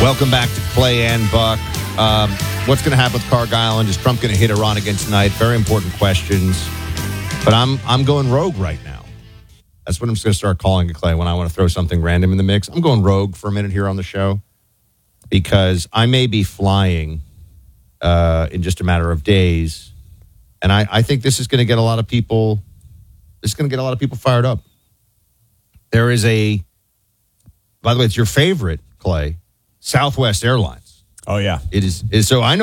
Welcome back to Clay and Buck. What's going to happen with Carg Island? Is Trump going to hit Iran against tonight? Very important questions. But I'm going rogue right now. That's what I'm just going to start calling it, Clay, when I want to throw something random in the mix. I'm going rogue for a minute here on the show because I may be flying in just a matter of days. And I think this is going to get a lot of people. This is going to get a lot of people fired up. There is by the way, it's your favorite, Clay, Southwest Airlines. Oh, yeah. It is. So I know.